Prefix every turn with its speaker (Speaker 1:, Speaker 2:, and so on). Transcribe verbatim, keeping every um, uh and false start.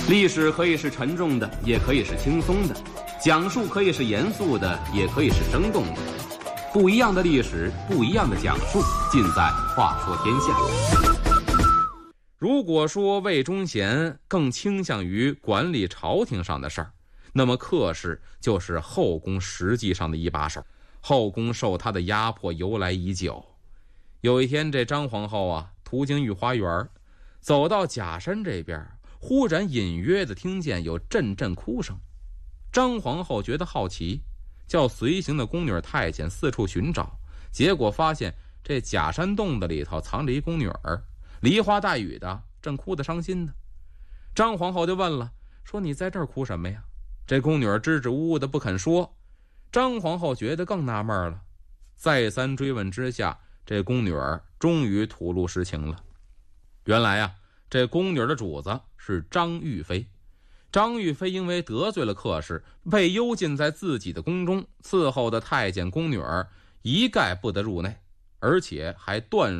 Speaker 1: 历史可以是沉重的，也可以是轻松的；讲述可以是严肃的，也可以是生动的。不一样的历史，不一样的讲述，尽在《话说天下》。如果说魏忠贤更倾向于管理朝廷上的事儿，那么客氏就是后宫实际上的一把手。后宫受他的压迫由来已久。有一天，这张皇后啊，途经御花园，走到假山这边，忽然隐约地听见有阵阵哭声。张皇后觉得好奇，叫随行的宫女太监四处寻找，结果发现这假山洞子里头藏着一宫女儿，梨花带雨的，正哭得伤心呢。张皇后就问了，说你在这儿哭什么呀？这宫女支支吾吾的不肯说。张皇后觉得更纳闷了，再三追问之下，这宫女儿终于吐露实情了。原来啊，这宫女的主子是张玉妃。张玉妃因为得罪了客氏，被幽禁在自己的宫中，伺候的太监宫女儿一概不得入内，而且还断